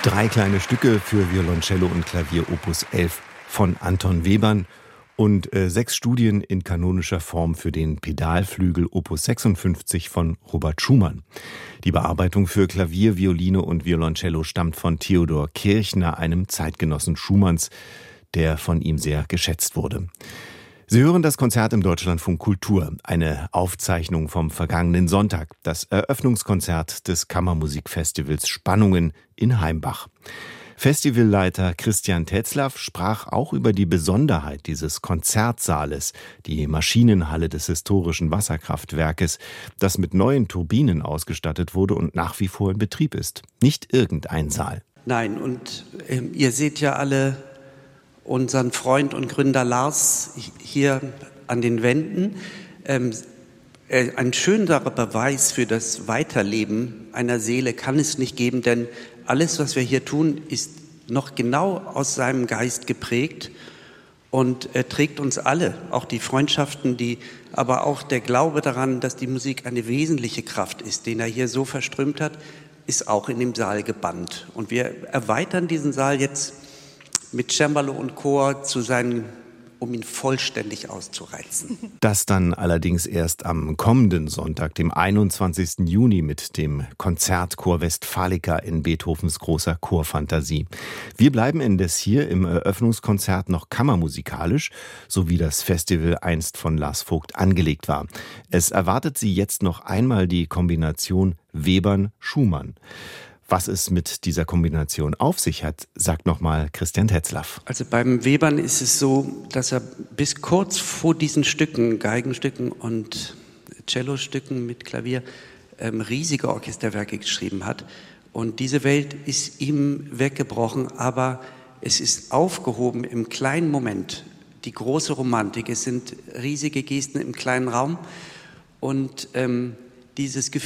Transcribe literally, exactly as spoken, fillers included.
Drei kleine Stücke für Violoncello und Klavier Opus elf von Anton Webern und äh, sechs Studien in kanonischer Form für den Pedalflügel Opus sechsundfünfzig von Robert Schumann. Die Bearbeitung für Klavier, Violine und Violoncello stammt von Theodor Kirchner, einem Zeitgenossen Schumanns, der von ihm sehr geschätzt wurde. Sie hören das Konzert im Deutschlandfunk Kultur, eine Aufzeichnung vom vergangenen Sonntag, das Eröffnungskonzert des Kammermusikfestivals Spannungen in Heimbach. Festivalleiter Christian Tetzlaff sprach auch über die Besonderheit dieses Konzertsaales, die Maschinenhalle des historischen Wasserkraftwerkes, das mit neuen Turbinen ausgestattet wurde und nach wie vor in Betrieb ist. Nicht irgendein Saal. Nein, und äh, ihr seht ja alle unseren Freund und Gründer Lars hier an den Wänden. Ähm, äh, ein schönerer Beweis für das Weiterleben einer Seele kann es nicht geben, denn alles, was wir hier tun, ist noch genau aus seinem Geist geprägt und er trägt uns alle, auch die Freundschaften, die, aber auch der Glaube daran, dass die Musik eine wesentliche Kraft ist, den er hier so verströmt hat, ist auch in dem Saal gebannt. Und wir erweitern diesen Saal jetzt mit Cembalo und Chor zu sein, um ihn vollständig auszureizen. Das dann allerdings erst am kommenden Sonntag, dem einundzwanzigsten Juni, mit dem Konzertchor Westfalica in Beethovens großer Chorphantasie. Wir bleiben indes hier im Eröffnungskonzert noch kammermusikalisch, so wie das Festival einst von Lars Vogt angelegt war. Es erwartet Sie jetzt noch einmal die Kombination Webern-Schumann. Was es mit dieser Kombination auf sich hat, sagt nochmal Christian Tetzlaff. Also beim Webern ist es so, dass er bis kurz vor diesen Stücken, Geigenstücken und Cellostücken mit Klavier, ähm, riesige Orchesterwerke geschrieben hat. Und diese Welt ist ihm weggebrochen, aber es ist aufgehoben im kleinen Moment. Die große Romantik, es sind riesige Gesten im kleinen Raum und ähm, dieses Gefühl,